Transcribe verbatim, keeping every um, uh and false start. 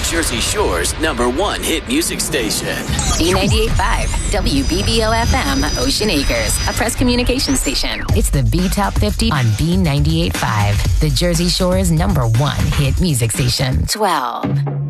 Jersey Shore's number one hit music station. B ninety-eight point five, W B B O F M, Ocean Acres, a press communication station. It's the B Top fifty on B ninety-eight point five, the Jersey Shore's number one hit music station. twelve.